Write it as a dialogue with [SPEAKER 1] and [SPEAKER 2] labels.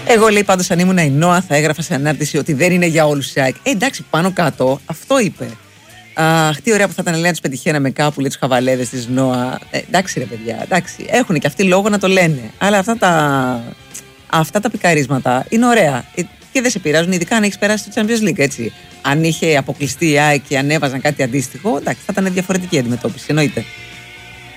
[SPEAKER 1] Εγώ λέει πάντως αν ήμουν η Νόα θα έγραφα σε ανάρτηση ότι δεν είναι για όλους η ΑΕΚ. Εντάξει, πάνω κάτω αυτό είπε. Αχ, τι ωραία που θα ήταν, λέει, να τους πετυχαίναμε κάπου, λέει, τους χαβαλέδες της Νόα. Εντάξει, ρε παιδιά, εντάξει. Έχουν και αυτοί λόγο να το λένε. Αλλά αυτά τα πικαρίσματα είναι ωραία. Και δεν σε πειράζουν, ειδικά αν έχεις περάσει το Champions League, έτσι. Αν είχε αποκλειστεί η ΑΕΚ και ανέβαζαν κάτι αντίστοιχο, εντάξει, θα ήταν διαφορετική η αντιμετώπιση, εννοείται.